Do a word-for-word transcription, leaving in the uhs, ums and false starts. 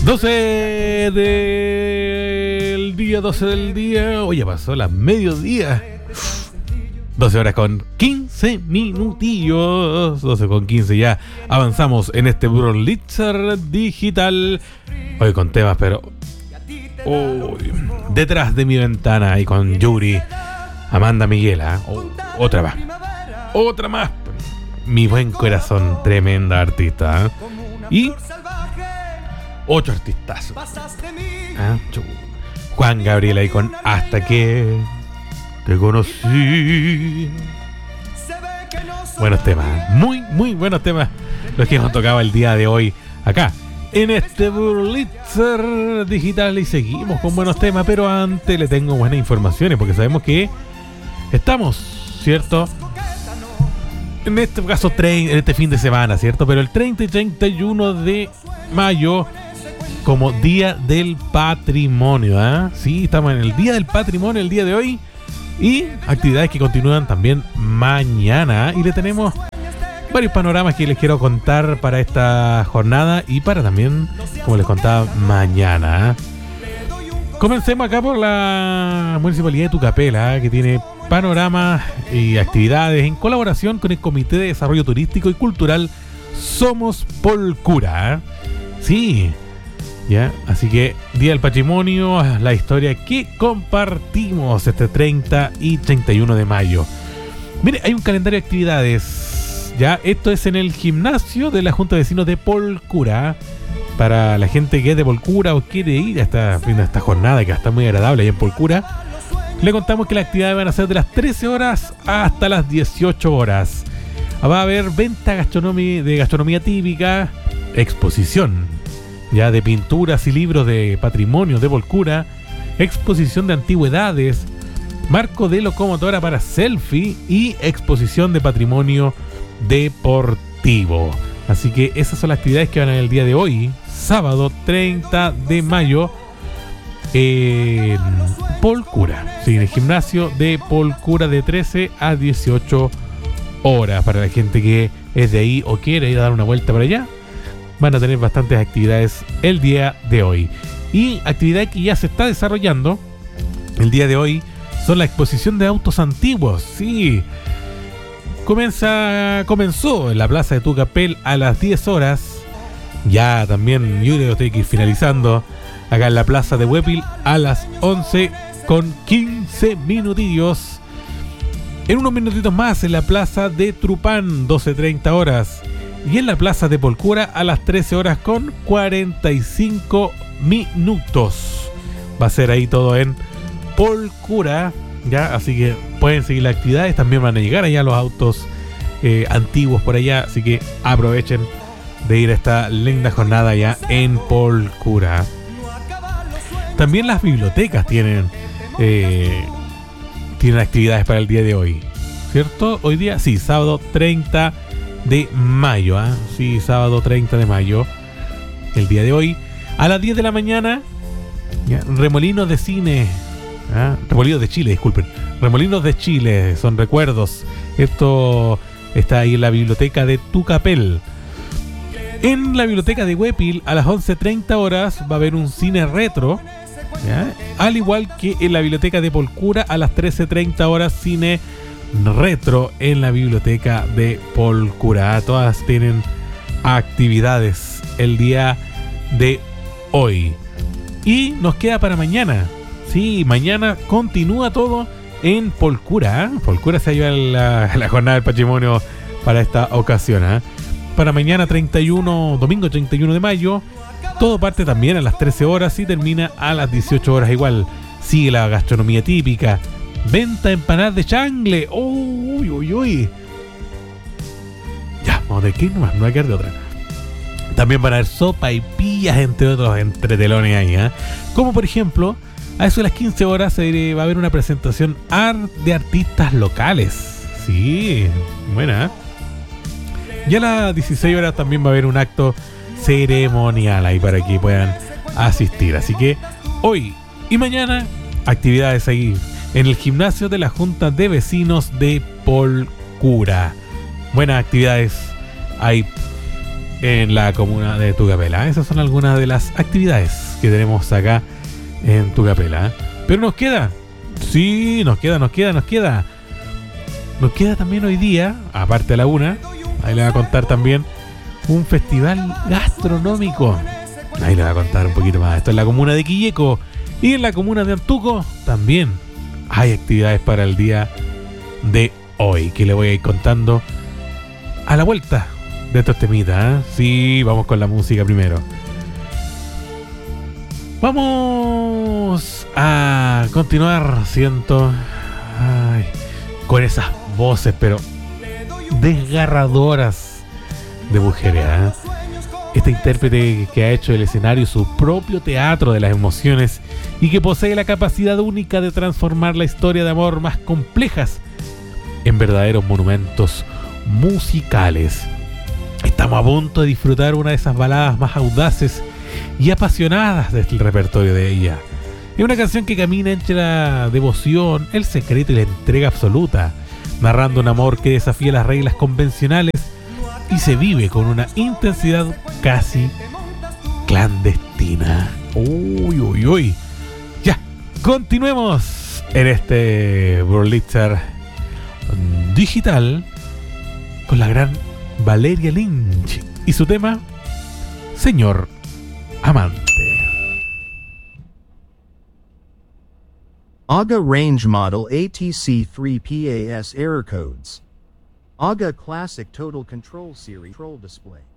doce del día, doce del día. Oye, pasó la mediodía. doce horas con quince minutillos. doce con quince ya. Avanzamos en este Burlitzer digital. Hoy con temas, pero... Uy, detrás de mi ventana y con Yuri, Amanda Miguela. Oh, otra más. Otra más. Mi buen corazón, tremenda artista. ¿Eh? Y... ocho artistazos. ¿Ah? Juan Gabriel ahí con Hasta que te conocí. Buenos temas, muy, muy buenos temas los que hemos tocado el día de hoy acá en este Burlitzer digital. Y seguimos con buenos temas, pero antes le tengo buenas informaciones porque sabemos que estamos, ¿cierto? En este caso, en este fin de semana, ¿cierto? Pero el treinta y treinta y uno de mayo como Día del Patrimonio, ¿eh? Sí, estamos en el Día del Patrimonio el día de hoy. Y actividades que continúan también mañana. Y le tenemos varios panoramas que les quiero contar para esta jornada y para también, como les contaba, mañana. Comencemos acá por la Municipalidad de Tucapel, ¿eh? Que tiene panoramas y actividades en colaboración con el Comité de Desarrollo Turístico y Cultural Somos Polcura, ¿eh? Sí, ya, así que Día del Patrimonio, la historia que compartimos este treinta y treinta y uno de mayo. Mire, hay un calendario de actividades. Ya, esto es en el gimnasio de la Junta de Vecinos de Polcura. Para la gente que es de Polcura o quiere ir a esta, a esta jornada que está muy agradable ahí en Polcura, le contamos que las actividades van a ser de las trece horas hasta las dieciocho horas. Va a haber venta gastronomía, de gastronomía típica, exposición ya de pinturas y libros de patrimonio de Polcura, exposición de antigüedades, marco de locomotora para selfie y exposición de patrimonio deportivo. Así que esas son las actividades que van a haber el día de hoy, sábado treinta de mayo, en Polcura. Sí, en el gimnasio de Polcura de trece a dieciocho horas. Para la gente que es de ahí o quiere ir a dar una vuelta para allá, van a tener bastantes actividades el día de hoy. Y actividad que ya se está desarrollando el día de hoy son la exposición de autos antiguos. Sí, comienza, comenzó en la plaza de Tucapel a las diez horas. Ya también yo creo que estoy que ir finalizando acá en la plaza de Huepil a las once con quince minutillos. En unos minutitos más en la plaza de Trupán, doce treinta horas. Y en la plaza de Polcura a las trece horas con cuarenta y cinco minutos. Va a ser ahí todo en Polcura, ya, así que pueden seguir las actividades. También van a llegar allá los autos eh, antiguos por allá, así que aprovechen de ir a esta linda jornada ya en Polcura. También las bibliotecas tienen eh, tienen actividades para el día de hoy, ¿cierto? Hoy día, sí, sábado treinta de mayo, ¿eh? Sí, sábado treinta de mayo, el día de hoy, a las diez de la mañana, ¿ya? Remolinos de cine, ¿eh? Remolinos de Chile, disculpen. Remolinos de Chile, son recuerdos. Esto está ahí en la biblioteca de Tucapel. En la biblioteca de Huepil, a las once treinta horas, va a haber un cine retro, ¿ya? Al igual que en la biblioteca de Polcura, a las trece treinta horas, cine retro en la biblioteca de Polcura. Todas tienen actividades el día de hoy. Y nos queda para mañana. Sí, mañana continúa todo en Polcura, ¿eh? Polcura se lleva la, la jornada del patrimonio para esta ocasión, ¿eh? Para mañana treinta y uno, domingo treinta y uno de mayo, todo parte también a las trece horas y termina a las dieciocho horas igual. Sigue la gastronomía típica. Venta empanadas de changle. Uy, uy, uy. Ya, vamos de aquí nomás, no hay que dar de otra. También van a haber sopa y pillas, entre otros entretelones ahí, ¿eh? Como por ejemplo, a eso de las quince horas eh, va a haber una presentación art de artistas locales. Sí, buena, ¿eh? Y a las dieciséis horas también va a haber un acto ceremonial ahí para que puedan asistir. Así que hoy y mañana, actividades ahí en el gimnasio de la Junta de Vecinos de Polcura. Buenas actividades ahí en la comuna de Tucapela. Esas son algunas de las actividades que tenemos acá en Tucapela. Pero nos queda, sí, nos queda, nos queda, nos queda. Nos queda también hoy día, aparte de la una, ahí le voy a contar también, un festival gastronómico. Ahí le voy a contar un poquito más. Esto es la comuna de Quilleco. Y en la comuna de Antuco también hay actividades para el día de hoy, que le voy a ir contando a la vuelta de estos temitas, ¿eh? Sí, vamos con la música primero. Vamos a continuar, siento, ay, con esas voces, pero desgarradoras de mujeres, ¿eh? Esta intérprete que ha hecho del escenario su propio teatro de las emociones y que posee la capacidad única de transformar la historia de amor más complejas en verdaderos monumentos musicales. Estamos a punto de disfrutar una de esas baladas más audaces y apasionadas del repertorio de ella. Es una canción que camina entre la devoción, el secreto y la entrega absoluta, narrando un amor que desafía las reglas convencionales y se vive con una intensidad casi clandestina. Uy, uy, uy. Ya, continuemos en este Burlitzer digital con la gran Valeria Lynch y su tema Señor Amante. A G A Range Model A T C three P A S Error Codes. A G A Classic Total Control Series Control Display.